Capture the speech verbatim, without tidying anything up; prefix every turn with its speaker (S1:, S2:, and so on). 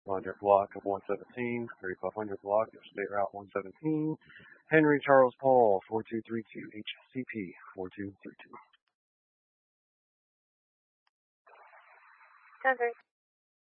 S1: hundred block of one seventeen, thirty-five hundred block of State Route one seventeen, Henry Charles Paul, four two three two, H C P, four two three two.
S2: Covered.